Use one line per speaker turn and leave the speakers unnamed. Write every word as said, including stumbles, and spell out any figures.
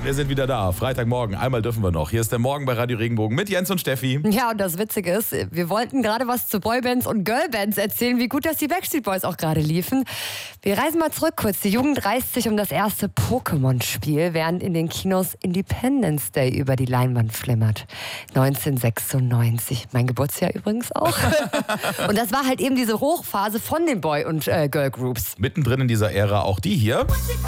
Wir sind wieder da. Freitagmorgen. Einmal dürfen wir noch. Hier ist der Morgen bei Radio Regenbogen mit Jens und Steffi.
Ja, und das Witzige ist, wir wollten gerade was zu Boybands und Girlbands erzählen, wie gut, dass die Backstreet Boys auch gerade liefen. Wir reisen mal zurück kurz. Die Jugend reißt sich um das erste Pokémon-Spiel, während in den Kinos Independence Day über die Leinwand flimmert. neunzehnhundertsechsundneunzig. Mein Geburtsjahr übrigens auch. Und das war halt eben diese Hochphase von den Boy- und äh, Girl-Groups.
Mittendrin in dieser Ära auch die hier.